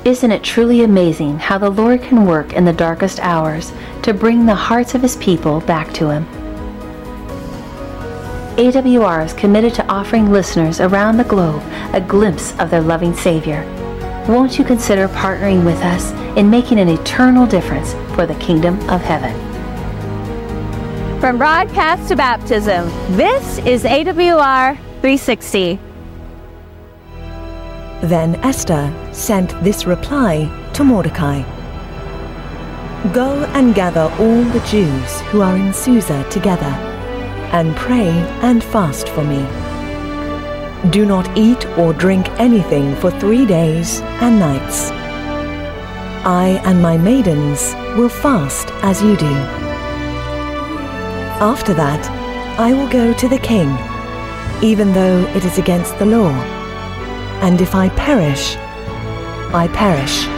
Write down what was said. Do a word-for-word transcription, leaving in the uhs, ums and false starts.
Isn't it truly amazing how the Lord can work in the darkest hours to bring the hearts of His people back to Him? A W R is committed to offering listeners around the globe a glimpse of their loving Savior. Won't you consider partnering with us in making an eternal difference for the kingdom of heaven? From broadcast to baptism, this is A W R three sixty. Then Esther sent this reply to Mordecai. Go and gather all the Jews who are in Susa together, and pray and fast for me. Do not eat or drink anything for three days and nights. I and my maidens will fast as you do. After that, I will go to the king, even though it is against the law. And if I perish, I perish.